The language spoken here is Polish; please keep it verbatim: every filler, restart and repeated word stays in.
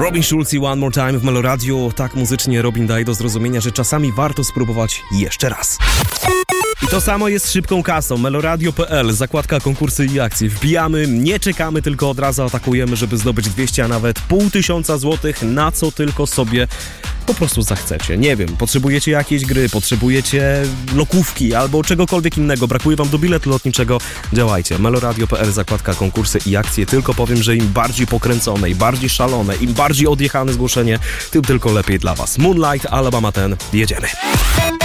Robin Schulz i One More Time w Meloradio. Tak muzycznie Robin daje do zrozumienia, że czasami warto spróbować jeszcze raz. I to samo jest z szybką kasą. Meloradio kropka p l, zakładka konkursy i akcje. Wbijamy, nie czekamy, tylko od razu atakujemy, żeby zdobyć dwieście, a nawet pół tysiąca złotych, na co tylko sobie po prostu zachcecie. Nie wiem, potrzebujecie jakiejś gry, potrzebujecie lokówki albo czegokolwiek innego, brakuje wam do biletu lotniczego, działajcie. Meloradio kropka p l, zakładka konkursy i akcje. Tylko powiem, że im bardziej pokręcone, im bardziej szalone, im bardziej odjechane zgłoszenie, tym tylko lepiej dla was. Moonlight, Alabama ten, jedziemy.